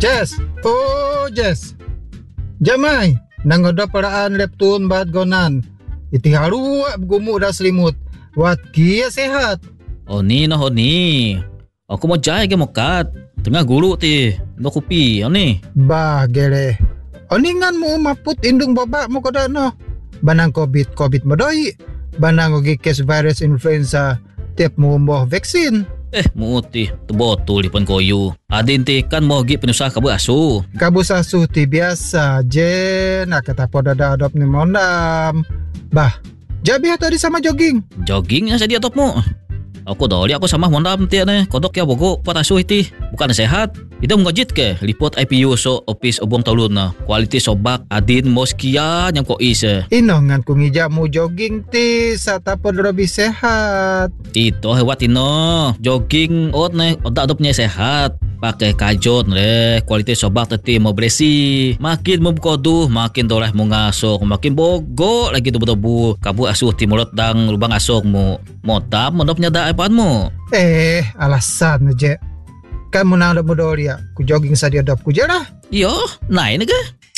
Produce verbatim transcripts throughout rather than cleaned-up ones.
Jess, oh Jess. Jamai, nangoda paraan leptun bat gonan. Iti haru gumuk dah selimut. Wat kia sehat. Oh ni noh ni. Aku mau jai ke mokat. Tengah guru ti. No kopi ni. Bah gere. Oningan mo maput indung babak mo kada no. Banang COVID COVID modoi. Banang ogi kes virus influenza. Tiap mo mo vaksin. Eh, muti, tu botol di pon koyu. Adin ti kan mau gi penusah kabu asu. Kabu asu ti biasa je nak kata poda da adop ni mondam. Bah, jabi tadi sama jogging. Jogging yang saya adop mo. Aku doli aku sama mondam ti ne. Kodok ya bogo pot asu iti. Bukan sehat. Itu ngajit ke lipot I P U so office obong talun na. Quality sobak adin moskia yang ko ise. Inongan kung ija mo jogging ti sa tapod robi sehat. Ito hewat ino. Jogging ot ne odak adop niya sehat. Pakai kajot le. Quality sobak teti mo beresi. Makin mo kodu, makin doleh mo ngasok, makin bogo lagi tubu-tubu. Kabu asuh ti mulot dang lubang asok mo. Motam mondop nya da iPad mo. Eh, alasan je. Kan mo nang mo doria. Ku jogging sa di adop ku je lah. Yo, naik ni ke?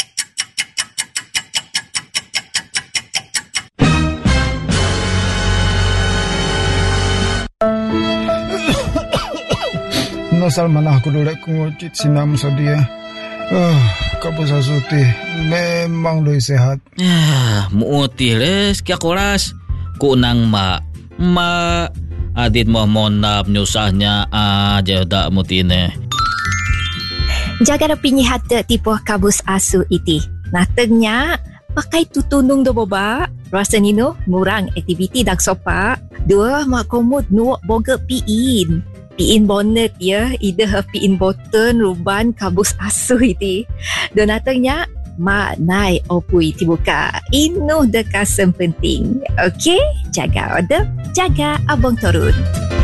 Nosal mana aku dolek ku ngocit sinam sa dia. Ah, kabu sasuti memang doi sehat. Ya, muti les kia koras. Ku nang ma. Ma adit mo monap nyusahnya aja dak mutine. Jaga pinyi hata tipu kabus asu iti. Natengnya pakai tutunung do boba. Rasa nino murang aktiviti dak sopa. Dua mak komod nuak boga piin. Piin bonnet ya, ida piin boten ruban kabus asu iti. Dan natengnya mak nai opui tibuka. Inu dekasem penting. Okey, jaga order, jaga abang turun.